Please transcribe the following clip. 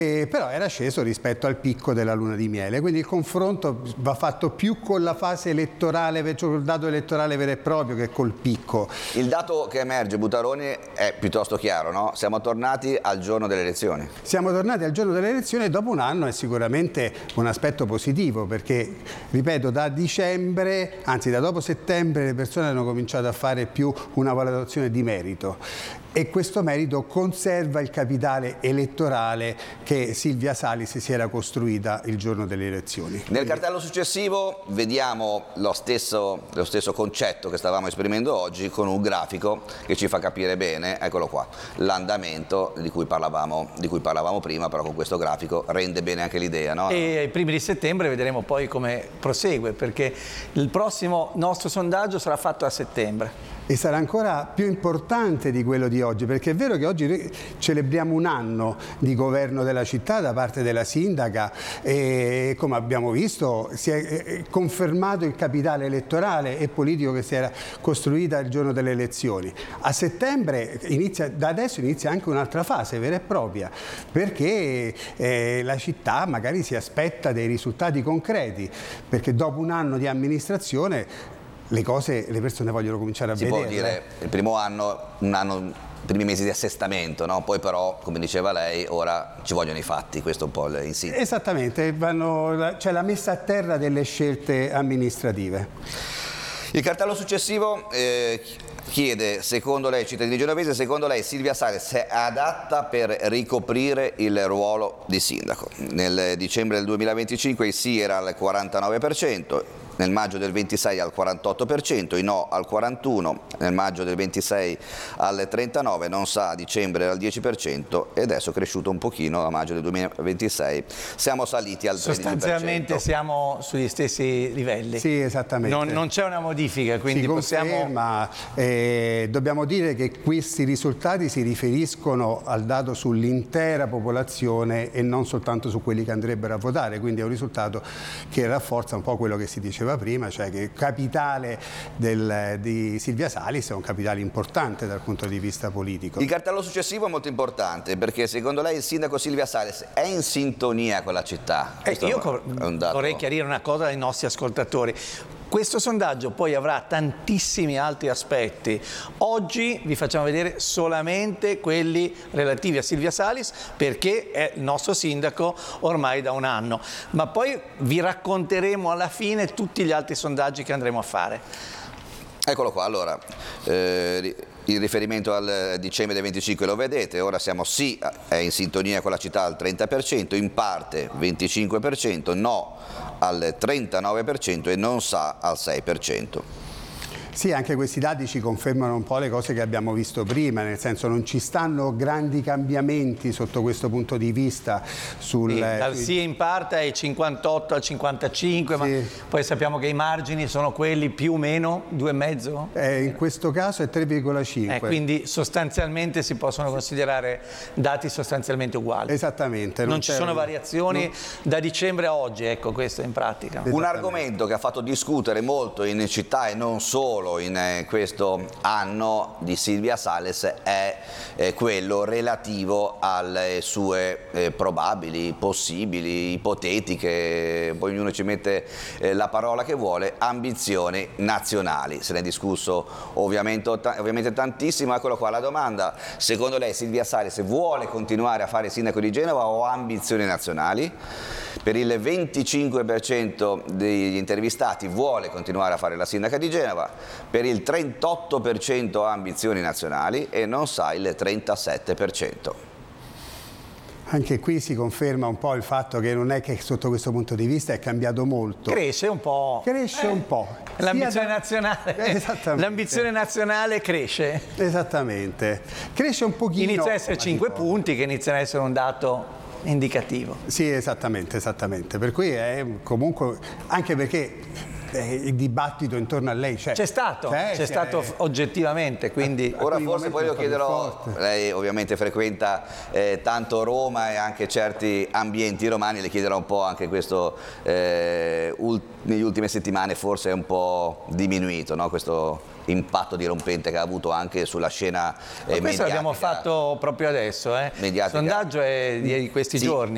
Però era sceso rispetto al picco della luna di miele, quindi il confronto va fatto più con la fase elettorale, cioè col dato elettorale vero e proprio, che col picco. Il dato che emerge, Butaroni, è piuttosto chiaro, no? Siamo tornati al giorno delle elezioni. Siamo tornati al giorno delle elezioni e dopo un anno è sicuramente un aspetto positivo, perché, ripeto, da dicembre, anzi da dopo settembre, le persone hanno cominciato a fare più una valutazione di merito. E questo merito conserva il capitale elettorale che Silvia Salis si era costruita il giorno delle elezioni. Nel cartello successivo vediamo lo stesso concetto che stavamo esprimendo oggi, con un grafico che ci fa capire bene, eccolo qua, l'andamento di cui parlavamo prima, però con questo grafico rende bene anche l'idea, no? E ai primi di settembre vedremo poi come prosegue, perché il prossimo nostro sondaggio sarà fatto a settembre. E sarà ancora più importante di quello di oggi, perché è vero che oggi celebriamo un anno di governo della città da parte della sindaca e, come abbiamo visto, si è confermato il capitale elettorale e politico che si era costruita il giorno delle elezioni. A settembre da adesso inizia anche un'altra fase vera e propria, perché la città magari si aspetta dei risultati concreti, perché dopo un anno di amministrazione le persone vogliono cominciare a vedere. Si può dire il primo anno, i primi mesi di assestamento, no? Poi però, come diceva lei, ora ci vogliono i fatti, questo è un po' il sito. Esattamente, c'è la messa a terra delle scelte amministrative. Il cartello successivo chiede, secondo lei, cittadini genovesi, secondo lei Silvia Salis è adatta per ricoprire il ruolo di sindaco. Nel dicembre del 2025 il sì era al 49%, nel maggio del 26 al 48%, i no al 41%, nel maggio del 26 al 39%, non sa a dicembre al 10% e adesso è cresciuto un pochino a maggio del 2026, siamo saliti al 13%. Sostanzialmente siamo sugli stessi livelli. Sì, esattamente. Non c'è una modifica, quindi si conferma, dobbiamo dire che questi risultati si riferiscono al dato sull'intera popolazione e non soltanto su quelli che andrebbero a votare, quindi è un risultato che rafforza un po' quello che si diceva prima, cioè che il capitale di Silvia Salis è un capitale importante dal punto di vista politico. Il cartello successivo è molto importante perché secondo lei il sindaco Silvia Salis è in sintonia con la città? Io vorrei chiarire una cosa ai nostri ascoltatori. Questo sondaggio poi avrà tantissimi altri aspetti. Oggi vi facciamo vedere solamente quelli relativi a Silvia Salis perché è il nostro sindaco ormai da un anno, ma poi vi racconteremo alla fine tutti gli altri sondaggi che andremo a fare. Eccolo qua, allora, il riferimento al dicembre del 25 lo vedete, ora siamo sì, è in sintonia con la città al 30%, in parte 25%, no al 39% e non sa al 6%. Sì, anche questi dati ci confermano un po' le cose che abbiamo visto prima, nel senso non ci stanno grandi cambiamenti sotto questo punto di vista. Dal sì in parte ai 58 al 55, sì. Ma poi sappiamo che i margini sono quelli più o meno 2,5? In questo caso è 3,5. Quindi sostanzialmente si possono considerare dati sostanzialmente uguali. Esattamente. Non ci sono variazioni da dicembre a oggi, ecco questo in pratica. Un argomento che ha fatto discutere molto in città e non solo in questo anno di Silvia Salis è quello relativo alle sue probabili, possibili, ipotetiche, poi ognuno ci mette la parola che vuole, ambizioni nazionali. Se ne è discusso ovviamente tantissimo. Eccolo qua la domanda: secondo lei Silvia Salis vuole continuare a fare il sindaco di Genova o ha ambizioni nazionali? Per il 25% degli intervistati vuole continuare a fare la sindaca di Genova, per il 38% ha ambizioni nazionali e non sa il 37%. Anche qui si conferma un po' il fatto che non è che sotto questo punto di vista è cambiato molto. Cresce un po'. Cresce un po'. L'ambizione nazionale. L'ambizione nazionale cresce. Esattamente. Cresce un pochino. Inizia a essere 5 punti, che iniziano a essere un dato indicativo. Sì, esattamente. Per cui è comunque, anche perché il dibattito intorno a lei c'è stato oggettivamente, quindi ora forse poi lo chiederò, lei ovviamente frequenta tanto Roma e anche certi ambienti romani, le chiederò un po' anche questo, negli ultime settimane forse è un po' diminuito, no? Questo impatto dirompente che ha avuto anche sulla scena mediatica. Questo l'abbiamo fatto proprio adesso, il sondaggio è di questi giorni.